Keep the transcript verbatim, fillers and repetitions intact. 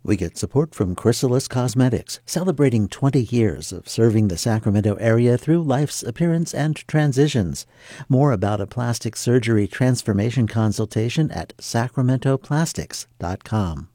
We get support from Chrysalis Cosmetics, celebrating twenty years of serving the Sacramento area through life's appearance and transitions. More about a plastic surgery transformation consultation at sacramento plastics dot com.